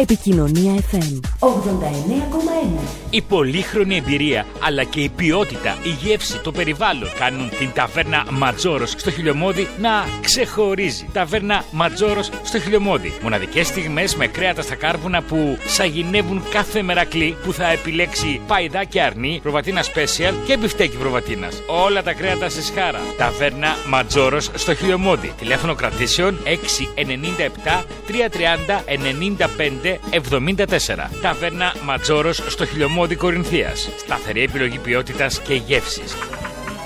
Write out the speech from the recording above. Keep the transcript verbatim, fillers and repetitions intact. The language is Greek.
Επικοινωνία εφ εμ ογδόντα εννέα κόμμα ένα. Η πολύχρονη εμπειρία αλλά και η ποιότητα, η γεύση, το περιβάλλον κάνουν την ταβέρνα Ματζόρος στο Χιλιομώδη να ξεχωρίζει. Ταβέρνα Ματζόρος στο Χιλιομώδη. Μοναδικές στιγμές με κρέατα στα κάρβουνα που σαγηνεύουν κάθε μερακλή, που θα επιλέξει παϊδάκι αρνί, προβατίνα special και μπιφτέκι προβατίνας. Όλα τα κρέατα σε σχάρα. Ταβέρνα Ματζόρος στο Χιλιομώδη. Τηλέφωνο κρατήσεων έξι εννιά επτά τρία τρία μηδέν εννιά πέντε εβδομήντα τέσσερα. Ταβέρνα Ματζόρος στο Χιλιομώδη Κορινθίας. Σταθερή επιλογή ποιότητας και γεύσης.